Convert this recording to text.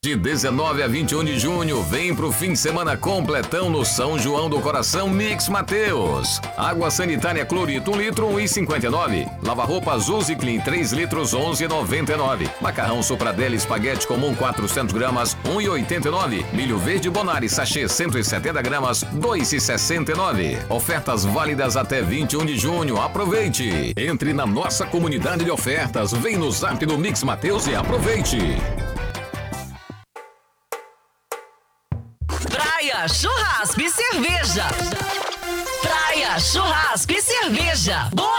De 19 a 21 de junho, vem pro fim de semana completão no São João do Coração Mix Mateus. Água sanitária Clorito 1 litro 1,59. Lava-roupas Uzi Clean 3 litros 11,99. Macarrão Sopradelli espaguete comum 400 gramas 1,89. Milho verde Bonari sachê 170 gramas 2,69. Ofertas válidas até 21 de junho. Aproveite! Entre na nossa comunidade de ofertas. Vem no Zap do Mix Mateus e aproveite! Praia, churrasco e cerveja. Praia, churrasco e cerveja.